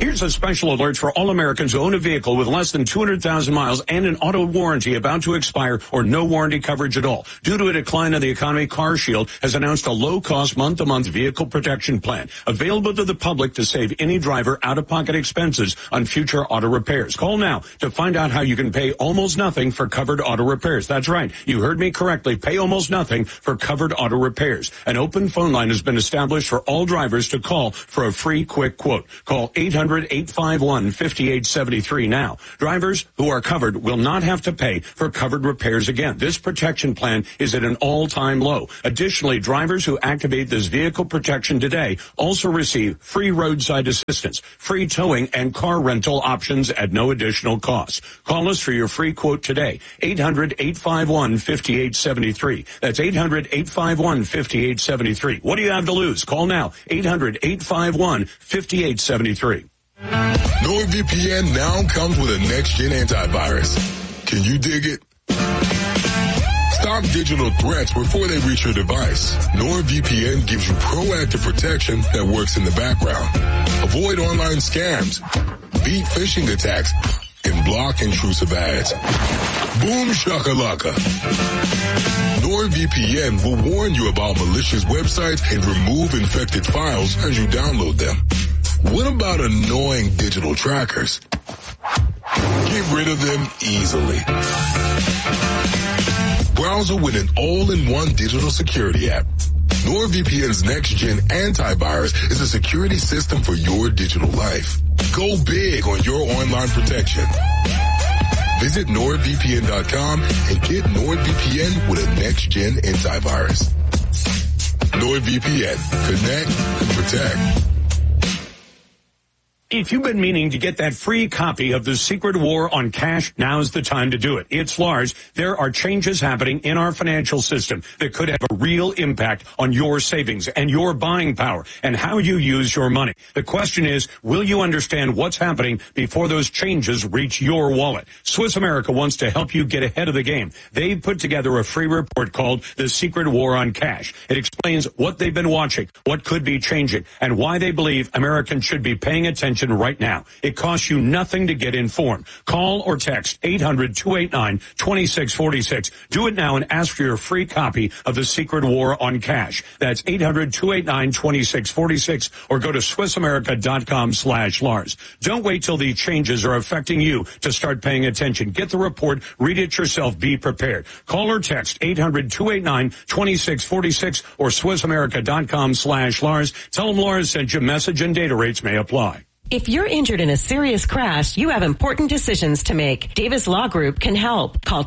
Here's a special alert for all Americans who own a vehicle with less than 200,000 miles and an auto warranty about to expire or no warranty coverage at all. Due to a decline in the economy, CarShield has announced a low-cost month-to-month vehicle protection plan available to the public to save any driver out-of-pocket expenses on future auto repairs. Call now to find out how you can pay almost nothing for covered auto repairs. That's right. You heard me correctly. Pay almost nothing for covered auto repairs. An open phone line has been established for all drivers to call for a free quick quote. Call 800-851-5873 now. Drivers who are covered will not have to pay for covered repairs again. This protection plan is at an all-time low. Additionally, drivers who activate this vehicle protection today also receive free roadside assistance, free towing, and car rental options at no additional cost. Call us for your free quote today. 800-851-5873. That's 800-851-5873. What do you have to lose? Call now. 800-851-5873. NordVPN now comes with a next-gen antivirus. Can you dig it? Stop digital threats before they reach your device. NordVPN gives you proactive protection that works in the background. Avoid online scams, beat phishing attacks, and block intrusive ads. Boom shakalaka. NordVPN will warn you about malicious websites and remove infected files as you download them. What about annoying digital trackers? Get rid of them easily. Browser with an all-in-one digital security app. NordVPN's next-gen antivirus is a security system for your digital life. Go big on your online protection. Visit NordVPN.com and get NordVPN with a next-gen antivirus. NordVPN. Connect and protect. If you've been meaning to get that free copy of The Secret War on Cash, now's the time to do it. It's Lars. There are changes happening in our financial system that could have a real impact on your savings and your buying power and how you use your money. The question is, will you understand what's happening before those changes reach your wallet? Swiss America wants to help you get ahead of the game. They've put together a free report called The Secret War on Cash. It explains what they've been watching, what could be changing, and why they believe Americans should be paying attention right now. It costs you nothing to get informed. Call or text 800-289-2646. Do it now and ask for your free copy of The Secret War on Cash. That's 800-289-2646 or go to SwissAmerica.com/Lars. Don't wait till the changes are affecting you to start paying attention. Get the report, read it yourself, be prepared. Call or text 800-289-2646 or SwissAmerica.com/Lars. Tell them Lars sent you. Message and data rates may apply. If you're injured in a serious crash, you have important decisions to make. Davis Law Group can help. Call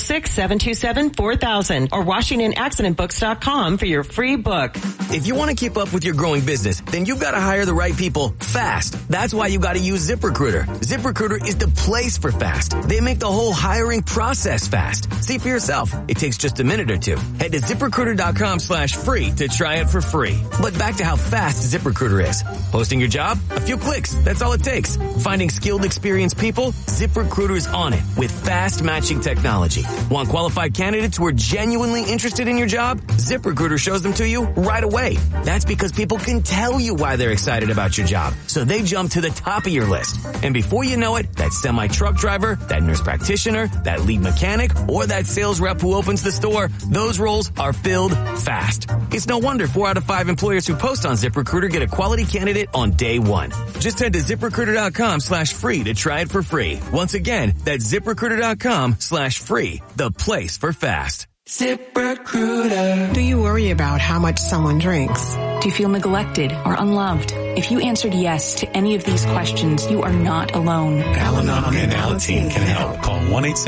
206-727-4000 or WashingtonAccidentBooks.com for your free book. If you want to keep up with your growing business, then you've got to hire the right people fast. That's why you got to use ZipRecruiter. ZipRecruiter is the place for fast. They make the whole hiring process fast. See for yourself. It takes just a minute or two. Head to ZipRecruiter.com/free to try it for free. But back to how fast ZipRecruiter is. Posting your job? A few clicks. That's all it takes. Finding skilled, experienced people? ZipRecruiter is on it with fast matching technology. Want qualified candidates who are genuinely interested in your job? ZipRecruiter shows them to you right away. That's because people can tell you why they're excited about your job. So they jump to the top of your list. And before you know it, that semi-truck driver, that nurse practitioner, that lead mechanic, or that sales rep who opens the store, those roles are filled fast. It's no wonder 4 out of 5 employers who post on ZipRecruiter get a quality candidate on day one. Just head to ZipRecruiter.com/free to try it for free. Once again, that's ZipRecruiter.com/free, the place for fast. ZipRecruiter. Do you worry about how much someone drinks? Do you feel neglected or unloved? If you answered yes to any of these questions, you are not alone. Al-Anon and Alateen can help. Call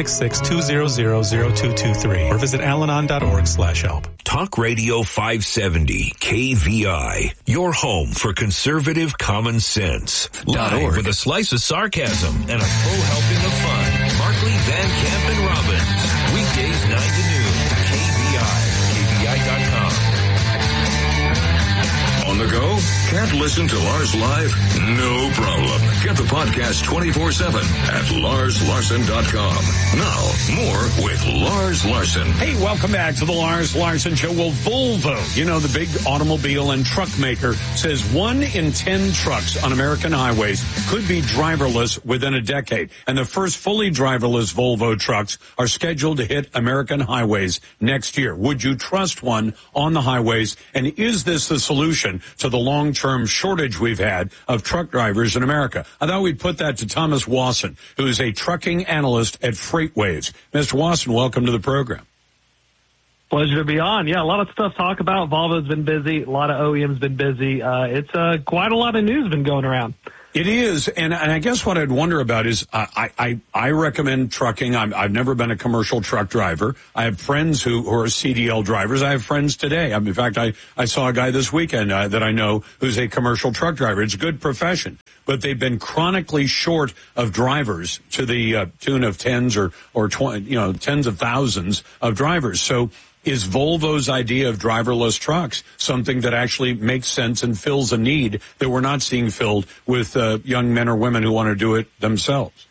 1-866-200-0223 or visit alanon.org/help. Talk Radio 570 KVI, your home for conservative common sense. Live with a slice of sarcasm and a full helping of fun. Markley, Van Camp, and Robbins. Weekdays 9 to noon. KVI, KVI.com. On the go, Can't listen to Lars live? No problem. Get the podcast 24/7 at LarsLarson.com. Now, more with Lars Larson. Hey, welcome back to the Lars Larson Show. Well, Volvo, the big automobile and truck maker, says 1 in 10 trucks on American highways could be driverless within a decade. And the first fully driverless Volvo trucks are scheduled to hit American highways next year. Would you trust one on the highways? And is this the solution to the long-term shortage we've had of truck drivers in America? I thought we'd put that to Thomas Wasson, who is a trucking analyst at FreightWaves. Mr. Wasson, welcome to the program. Pleasure to be on. Yeah, a lot of stuff to talk about. Volvo's been busy. A lot of OEMs been busy. It's quite a lot of news been going around. It is, and I guess what I'd wonder about is I recommend trucking. I've never been a commercial truck driver. I have friends who are CDL drivers. I have friends today. In fact, I saw a guy this weekend that I know who's a commercial truck driver. It's a good profession, but they've been chronically short of drivers to the tune of tens or 20, tens of thousands of drivers. So, is Volvo's idea of driverless trucks something that actually makes sense and fills a need that we're not seeing filled with young men or women who want to do it themselves?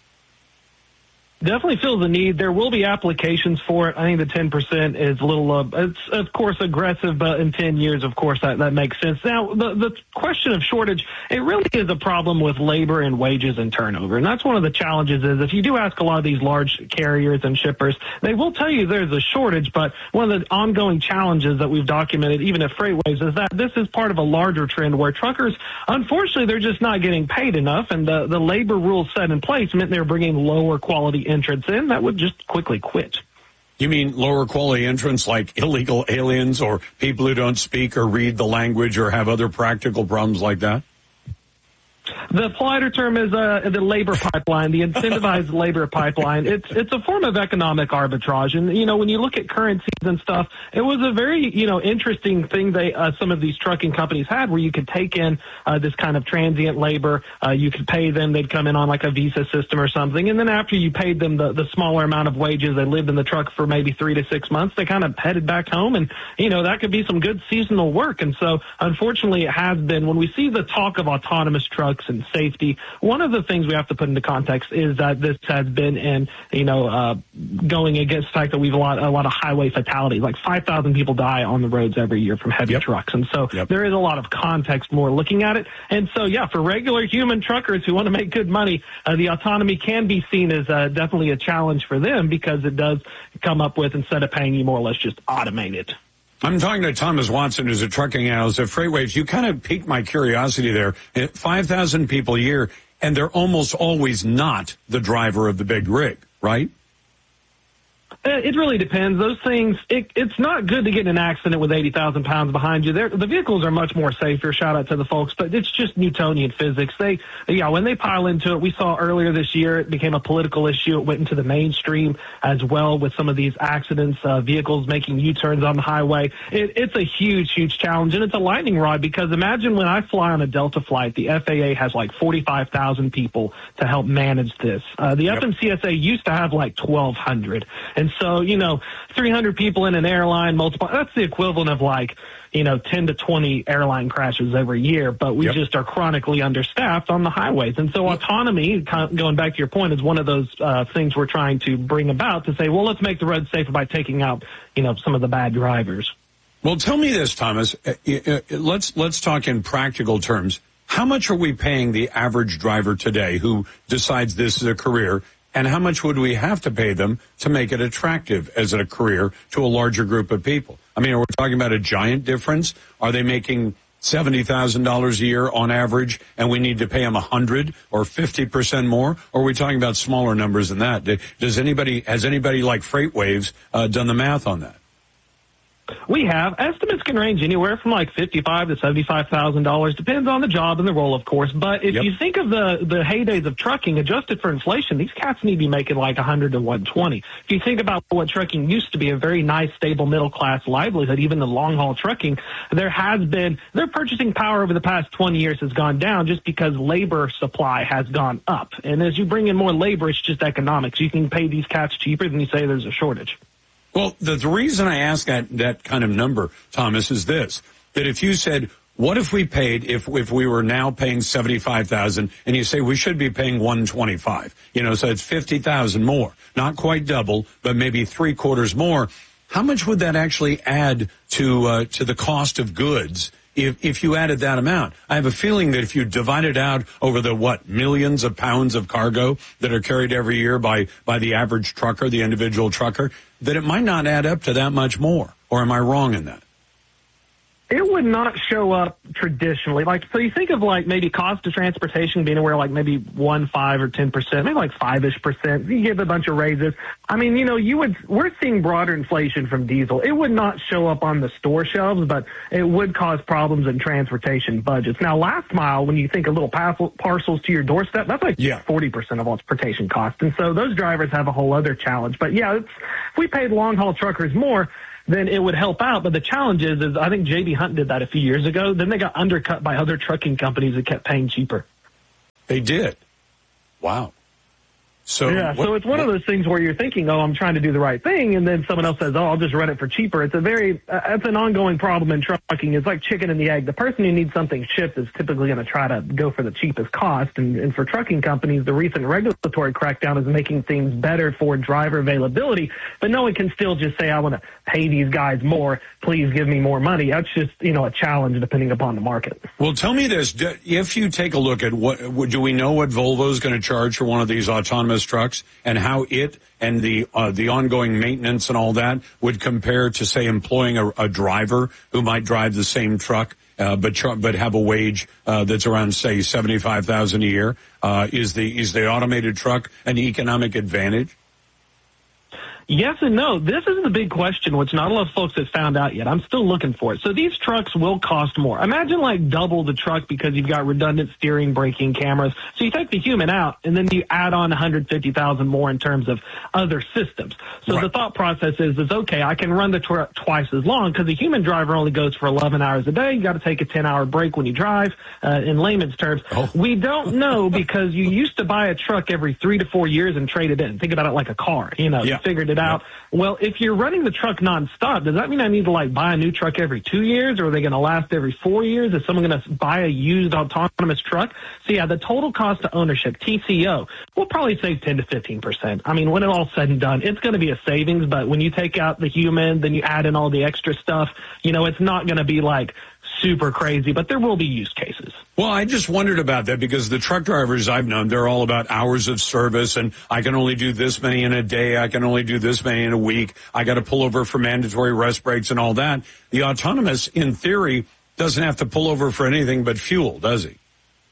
Definitely feels the need. There will be applications for it. I think the 10% is a little, it's of course aggressive, but in 10 years, of course, that makes sense. Now, the question of shortage, it really is a problem with labor and wages and turnover. And that's one of the challenges is if you do ask a lot of these large carriers and shippers, they will tell you there's a shortage, but one of the ongoing challenges that we've documented, even at FreightWaves, is that this is part of a larger trend where truckers, unfortunately, they're just not getting paid enough. And the labor rules set in place meant they're bringing lower quality entrants in that would just quickly quit. You mean lower quality entrants like illegal aliens or people who don't speak or read the language or have other practical problems like that? The politer term is the labor pipeline, the incentivized labor pipeline. It's a form of economic arbitrage. And, when you look at currencies and stuff, it was a very, interesting thing some of these trucking companies had where you could take in this kind of transient labor. You could pay them. They'd come in on like a visa system or something. And then after you paid them the smaller amount of wages, they lived in the truck for maybe 3 to 6 months. They kind of headed back home. And, that could be some good seasonal work. And so, unfortunately, it has been when we see the talk of autonomous trucks and safety, one of the things we have to put into context is that this has been going against the fact that we've a lot of highway fatalities. Like 5,000 people die on the roads every year from heavy trucks. And so there is a lot of context more looking at it. And so, for regular human truckers who want to make good money, the autonomy can be seen as definitely a challenge for them because it does come up with, instead of paying you more or less, just automate it. I'm talking to Thomas Watson, who's a trucking analyst at FreightWaves. You kind of piqued my curiosity there. 5,000 people a year, and they're almost always not the driver of the big rig, right? It really depends. Those things, it's not good to get in an accident with 80,000 pounds behind you. The vehicles are much more safer, shout out to the folks, but it's just Newtonian physics. When they pile into it, we saw earlier this year, it became a political issue. It went into the mainstream as well with some of these accidents, vehicles making U-turns on the highway. It's a huge, huge challenge, and it's a lightning rod because imagine when I fly on a Delta flight, the FAA has like 45,000 people to help manage this. The FMCSA used to have like 1,200. And so, 300 people in an airline, that's the equivalent of like, 10 to 20 airline crashes every year, but we just are chronically understaffed on the highways. And so autonomy, going back to your point, is one of those things we're trying to bring about to say, well, let's make the roads safer by taking out, some of the bad drivers. Well, tell me this, Thomas. Let's talk in practical terms. How much are we paying the average driver today who decides this is a career? And how much would we have to pay them to make it attractive as a career to a larger group of people? I mean, are we talking about a giant difference? Are they making $70,000 a year on average, and we need to pay them 100 or 50% more? Or are we talking about smaller numbers than that? Has anybody like FreightWaves done the math on that? We have. Estimates can range anywhere from like $55,000 to $75,000. Depends on the job and the role, of course. But if you think of the heydays of trucking, adjusted for inflation, these cats need to be making like 100 to 120. If you think about what trucking used to be, a very nice, stable, middle-class livelihood, even the long-haul trucking, their purchasing power over the past 20 years has gone down just because labor supply has gone up. And as you bring in more labor, it's just economics. You can pay these cats cheaper than you say there's a shortage. Well, the reason I ask that kind of number, Thomas, is this, that if you said What if we paid, if we were now paying $75,000 and you say we should be paying $125,000, so it's $50,000 more, not quite double, but maybe 3/4 more. How much would that actually add to the cost of goods if you added that amount? I have a feeling that if you divide it out over the, millions of pounds of cargo that are carried every year by the average trucker, the individual trucker, that it might not add up to that much more. Or am I wrong in that? It would not show up traditionally. So you think of maybe cost of transportation being anywhere maybe 1, 5 or 10%, maybe 5-ish%. You give a bunch of raises. I mean, we're seeing broader inflation from diesel. It would not show up on the store shelves, but it would cause problems in transportation budgets. Now, last mile, when you think of little parcels to your doorstep, that's 40% of all transportation costs. And so those drivers have a whole other challenge. But yeah, if we paid long haul truckers more, then it would help out. But the challenge is I think J.B. Hunt did that a few years ago. Then they got undercut by other trucking companies that kept paying cheaper. They did. Wow. So it's one of those things where you're thinking, I'm trying to do the right thing, and then someone else says, I'll just run it for cheaper. It's it's an ongoing problem in trucking. It's like chicken and the egg. The person who needs something shipped is typically going to try to go for the cheapest cost. And for trucking companies, the recent regulatory crackdown is making things better for driver availability. But no one can still just say, I want to pay these guys more. Please give me more money. That's just, a challenge depending upon the market. Well, tell me this. If you take a look at do we know what Volvo is going to charge for one of these autonomous trucks and how it and the ongoing maintenance and all that would compare to, say, employing a driver who might drive the same truck but have a wage that's around, say, $75,000 a year? Is the automated truck an economic advantage? Yes and no. This is the big question, which not a lot of folks have found out yet. I'm still looking for it. So these trucks will cost more. Imagine double the truck because you've got redundant steering, braking, cameras. So you take the human out, and then you add on $150,000 more in terms of other systems. So The thought process is okay, I can run the truck twice as long because the human driver only goes for 11 hours a day. You got to take a 10-hour break when you drive. In layman's terms, we don't know because you used to buy a truck every 3 to 4 years and trade it in. Think about it like a car. You figured it out. Well, if you're running the truck nonstop, does that mean I need to buy a new truck every 2 years, or are they going to last every 4 years? Is someone going to buy a used autonomous truck? So the total cost of ownership, TCO, will probably save 10 to 15%. I mean, when it's all said and done, it's going to be a savings, but when you take out the human, then you add in all the extra stuff, it's not going to be super crazy, but there will be use cases. Well, I just wondered about that because the truck drivers I've known, they're all about hours of service, and I can only do this many in a day. I can only do this many in a week. I got to pull over for mandatory rest breaks and all that. The autonomous, in theory, doesn't have to pull over for anything but fuel, does he?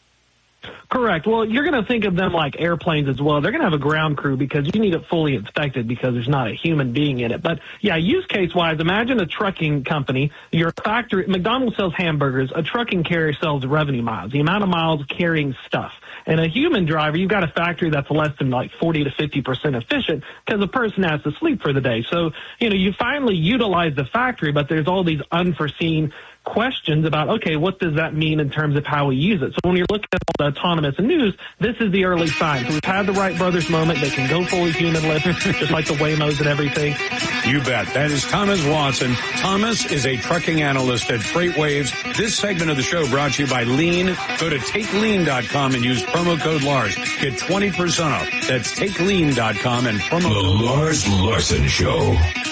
Correct. Well, you're going to think of them like airplanes as well. They're going to have a ground crew because you need it fully inspected because there's not a human being in it. But yeah, use case wise, imagine a trucking company. Your factory, McDonald's sells hamburgers. A trucking carrier sells revenue miles, the amount of miles carrying stuff. And a human driver, you've got a factory that's less than 40 to 50% efficient because the person has to sleep for the day. So, you finally utilize the factory, but there's all these unforeseen questions about, okay, what does that mean in terms of how we use it? So when you're looking at all the autonomous news, this is the early sign. So we've had the Wright brothers moment. They can go fully humanless, just like the Waymos and everything. You bet. That is Thomas Watson. Thomas is a trucking analyst at FreightWaves. This segment of the show brought to you by Lean. Go to TakeLean.com and use promo code Lars. Get 20% off. That's TakeLean.com and promo code The Lars Larson Show.